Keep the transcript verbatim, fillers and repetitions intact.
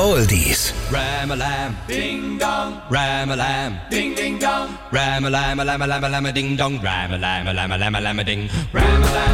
Oldies. Ram-a-lam, ding-dong, Ram-a-lam, ding-ding-dong, Ram-a-lam-a-lam-a-lam-a-lam-a-ding-dong, Ram-a-lam-a-lam-a-lam-a-lam-a-ding, Ram-a-lam.